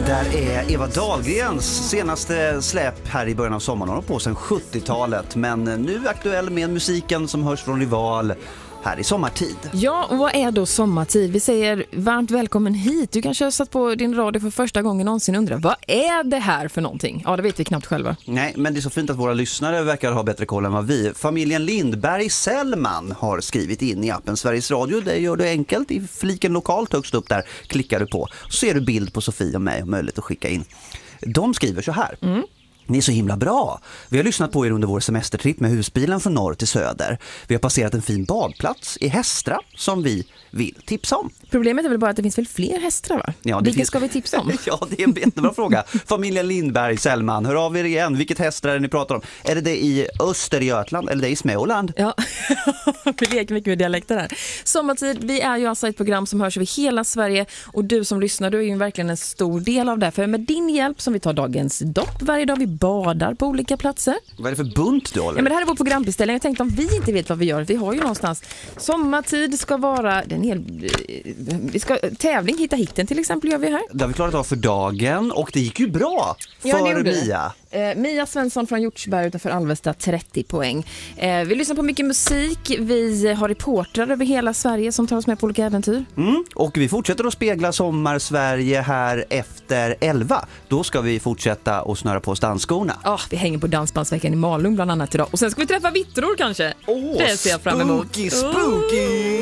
där är Eva Dahlgrens senaste släpp här i början av sommaren. Hon har på sedan 70-talet, men nu aktuell med musiken som hörs från Rival här i sommartid. Ja, och vad är då sommartid? Vi säger varmt välkommen hit. Du kanske har satt på din radio för första gången någonsin och undrar, vad är det här för någonting? Ja, det vet vi knappt själva. Nej, men det är så fint att våra lyssnare verkar ha bättre koll än vad vi. Familjen Lindberg-Sellman har skrivit in i appen Sveriges Radio. Det gör du enkelt. I fliken lokalt högst upp där klickar du på. Så ser du bild på Sofie och mig och möjlighet att skicka in. De skriver så här. Ni är så himla bra. Vi har lyssnat på er under vår semestertripp med husbilen från norr till söder. Vi har passerat en fin badplats i Hästra som vi vill tipsa om. Problemet är väl bara att det finns väl fler hästar, va? Ja, vilka ska vi tipsa om? Ja, det är en jättebra fråga. Familjen Lindberg-Sellman, hör av er igen. Vilket hästar är det ni pratar om? Är det i Östergötland eller det i Småland? Ja, vi leker mycket med dialekter här. Sommartid, vi är ju alltså ett program som hörs över hela Sverige och du som lyssnar, du är ju verkligen en stor del av det. För med din hjälp som vi tar dagens dopp varje dag, vi badar på olika platser. Vad är det för bunt du håller? Ja, men det här är vår programbeställning. Jag tänkte om vi inte vet vad vi gör, vi har ju någonstans sommartid ska vara vi ska tävling, hitta hitten till exempel gör vi här. Det har vi klarat av för dagen och det gick ju bra för Mia. Mia Svensson från Hjortsberg utanför Alvesta, 30 poäng. Vi lyssnar på mycket musik. Vi har reportrar över hela Sverige som tar oss med på olika äventyr. Och vi fortsätter att spegla sommar-Sverige här efter 11. Då ska vi fortsätta att snöra på dansskorna. Ja, vi hänger på Dansbandsveckan i Malung bland annat idag. Och sen ska vi träffa vittror kanske. Det ser jag fram emot. Spooky!